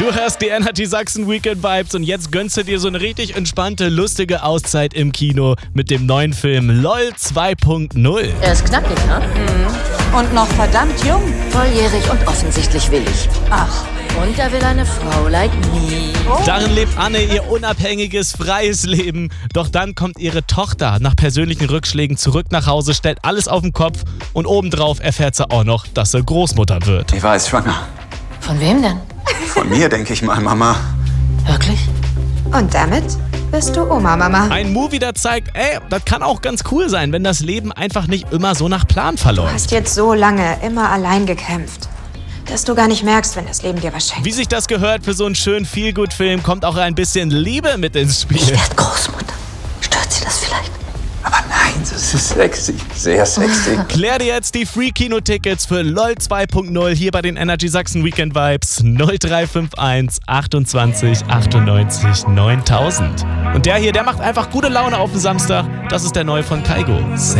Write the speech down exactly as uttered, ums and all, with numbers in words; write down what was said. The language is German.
Du hörst die Energy Sachsen Weekend Vibes und jetzt gönnst du dir so eine richtig entspannte, lustige Auszeit im Kino mit dem neuen Film LOL zwei Punkt null. Er ist knackig, ne? Mhm. Und noch verdammt jung. Volljährig und offensichtlich willig. Ach. Und er will eine Frau like me. Oh. Darin lebt Anne ihr unabhängiges, freies Leben. Doch dann kommt ihre Tochter nach persönlichen Rückschlägen zurück nach Hause, stellt alles auf den Kopf und obendrauf erfährt sie auch noch, dass sie Großmutter wird. Ich war jetzt schwanger. Von wem denn? Von mir, denke ich mal, Mama. Wirklich? Und damit bist du Oma, Mama. Ein Movie, der zeigt, ey, das kann auch ganz cool sein, wenn das Leben einfach nicht immer so nach Plan verläuft. Du hast jetzt so lange immer allein gekämpft, dass du gar nicht merkst, wenn das Leben dir was schenkt. Wie sich das gehört für so einen schönen Feel-Good-Film, kommt auch ein bisschen Liebe mit ins Spiel. Ich werde Großmutter. Stört sie das vielleicht? Aber nein, das ist sexy. Sehr sexy. Klär dir jetzt die Free-Kino-Tickets für LOL zwei Punkt null hier bei den Energy Sachsen Weekend Vibes null drei fünf eins achtundzwanzig achtundneunzig neuntausend. Und der hier, der macht einfach gute Laune auf den Samstag. Das ist der neue von Kaigo. Safe.